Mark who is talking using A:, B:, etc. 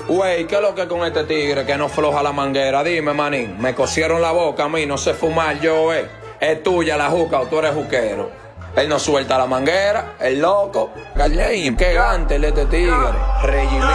A: Güey, ¿qué es lo que con este tigre que no floja la manguera? Dime, manín, me cosieron la boca a mí, no sé fumar yo, Es tuya la juca o tú eres juquero. Él no suelta la manguera, el loco. Qué gante el de este tigre. Regimiento.